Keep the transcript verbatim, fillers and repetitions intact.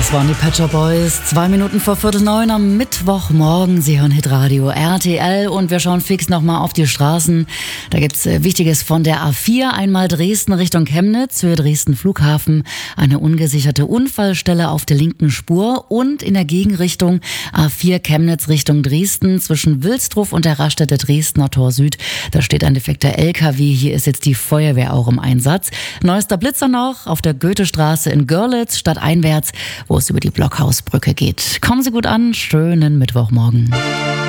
Das waren die Pet Shop Boys. Zwei Minuten vor Viertel neun am Mittwochmorgen. Sie hören Hitradio R T L und wir schauen fix nochmal auf die Straßen. Da gibt's Wichtiges von der A vier. Einmal Dresden Richtung Chemnitz, Höhe Dresden Flughafen. Eine ungesicherte Unfallstelle auf der linken Spur und in der Gegenrichtung A vier Chemnitz Richtung Dresden zwischen Wilsdruf und der Raststätte Dresdner Tor Süd. Da steht ein defekter L K W. Hier ist jetzt die Feuerwehr auch im Einsatz. Neuester Blitzer noch auf der Goethestraße in Görlitz, stadteinwärts, wo es über die Blockhausbrücke geht. Kommen Sie gut an, schönen Mittwochmorgen.